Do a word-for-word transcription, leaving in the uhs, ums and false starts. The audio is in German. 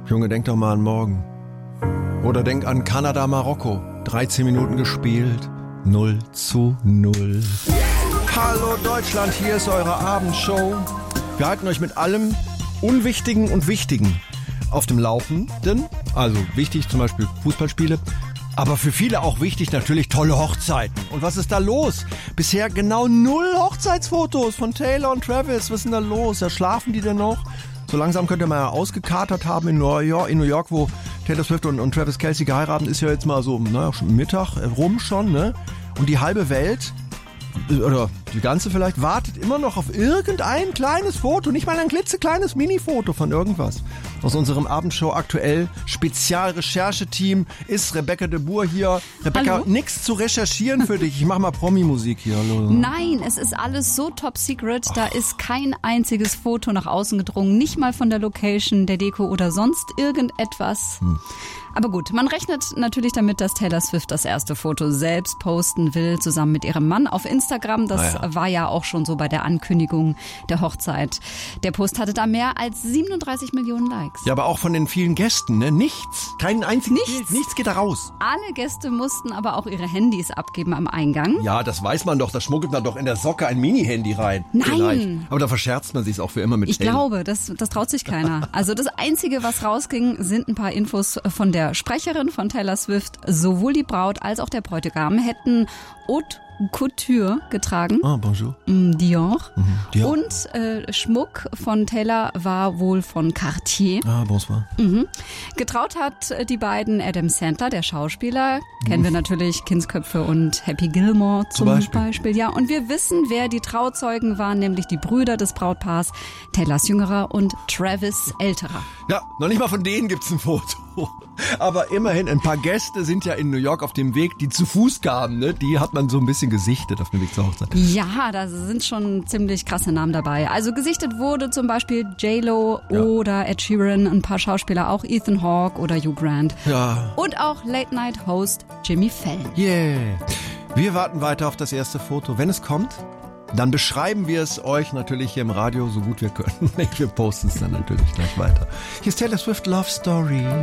Junge, denk doch mal an morgen. Oder denk an Kanada, Marokko. dreizehn Minuten gespielt, null zu null. Hallo Deutschland, hier ist eure Abendshow. Wir halten euch mit allem Unwichtigen und Wichtigen auf dem Laufenden. Also wichtig zum Beispiel Fußballspiele. Aber für viele auch wichtig natürlich tolle Hochzeiten. Und was ist da los? Bisher genau null Hochzeitsfotos von Taylor und Travis. Was ist denn da los? Ja, schlafen die denn noch? So langsam könnt ihr mal ausgekatert haben in New York, in New York, wo Taylor Swift und, und Travis Kelce geheiratet, ist ja jetzt mal so, naja, Mittag rum schon, ne? Und die halbe Welt, oder die ganze vielleicht, wartet immer noch auf irgendein kleines Foto, nicht mal ein klitzekleines Mini-Foto von irgendwas. Aus unserem Abendshow aktuell Spezialrechercheteam ist Rebecca de Boer hier. Rebecca, Hallo? Nix zu recherchieren für dich. Ich mach mal Promi-Musik hier. Hallo. Nein, es ist alles so top secret. Da ist kein einziges Foto nach außen gedrungen. Nicht mal von der Location, der Deko oder sonst irgendetwas. Hm. Aber gut, man rechnet natürlich damit, dass Taylor Swift das erste Foto selbst posten will, zusammen mit ihrem Mann auf Instagram. Das Ah ja. war ja auch schon so bei der Ankündigung der Hochzeit. Der Post hatte da mehr als siebenunddreißig Millionen Likes. Ja, aber auch von den vielen Gästen, ne? Nichts. Kein einziges Nichts. Bild. Nichts geht da raus. Alle Gäste mussten aber auch ihre Handys abgeben am Eingang. Ja, das weiß man doch. Da schmuggelt man doch in der Socke ein Mini-Handy rein. Nein. Vielleicht. Aber da verscherzt man sich auch für immer mit Ich Taylor. glaube, das, das traut sich keiner. Also das Einzige, was rausging, sind ein paar Infos von der Sprecherin von Taylor Swift. Sowohl die Braut als auch der Bräutigam hätten Haute Couture getragen. Ah, bonjour. Dior. Mhm. Dior. Und äh, Schmuck von Taylor war wohl von Cartier. Ah, bonsoir. Mhm. Getraut hat die beiden Adam Sandler, der Schauspieler. Kennen wir natürlich Kindsköpfe und Happy Gilmore zum, Zum Beispiel. Beispiel. Ja, und wir wissen, wer die Trauzeugen waren, nämlich die Brüder des Brautpaars, Taylors Jüngerer und Travis Älterer. Ja, noch nicht mal von denen gibt's ein Foto. Aber immerhin, ein paar Gäste sind ja in New York auf dem Weg, die zu Fuß kamen, ne? Die hat man so ein bisschen gesichtet auf dem Weg zur Hochzeit. Ja, da sind schon ziemlich krasse Namen dabei. Also gesichtet wurde zum Beispiel J-Lo Ja. oder Ed Sheeran, ein paar Schauspieler, auch Ethan Hawke oder Hugh Grant. Ja. Und auch Late-Night-Host Jimmy Fallon. Yeah. Wir warten weiter auf das erste Foto. Wenn es kommt, dann beschreiben wir es euch natürlich hier im Radio so gut wir können. Wir posten es dann natürlich gleich weiter. Hier ist Taylor Swift Love Story.